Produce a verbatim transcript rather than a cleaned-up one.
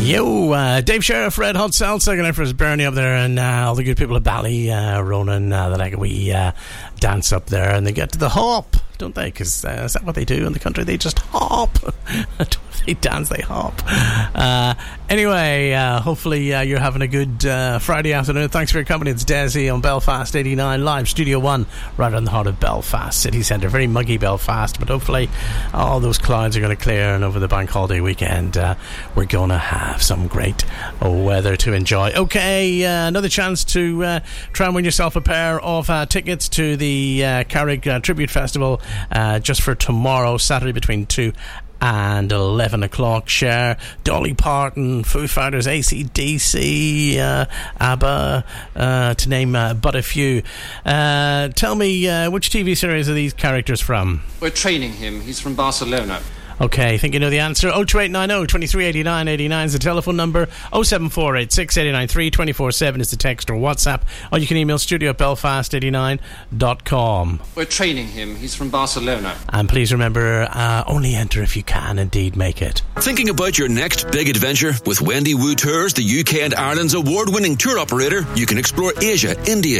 Yo, uh, Dave Sheriff, Red Hot Salsa, second out for his Bernie up there, and uh, all the good people of Bally, uh, Ronan, uh, that like we uh, dance up there, and they get to the hop, don't they? Because uh, is that what they do in the country? They just hop. They dance, they hop. Uh, anyway, uh, hopefully uh, you're having a good uh, Friday afternoon. Thanks for your company. It's Desi on Belfast eighty-nine Live, Studio One, right in the heart of Belfast City Centre. Very muggy Belfast, but hopefully all those clouds are going to clear, and over the bank holiday weekend uh, we're going to have some great weather to enjoy. Okay, uh, another chance to uh, try and win yourself a pair of uh, tickets to the uh, Carrick uh, Tribute Festival uh, just for tomorrow, Saturday, between two and eleven o'clock. Cher, Dolly Parton, Foo Fighters, A C D C, uh, ABBA, uh, to name uh, but a few. Uh, tell me, uh, which T V series are these characters from? We're training him. He's from Barcelona. Okay, I think you know the answer. oh two eight nine oh, two three eight nine eight nine is the telephone number. oh seven four eight six eight nine three two four seven is the text or WhatsApp. Or you can email studio at belfast eighty-nine dot com. We're training him. He's from Barcelona. And please remember, uh, only enter if you can indeed make it. Thinking about your next big adventure? With Wendy Wu Tours, the U K and Ireland's award-winning tour operator, you can explore Asia, India,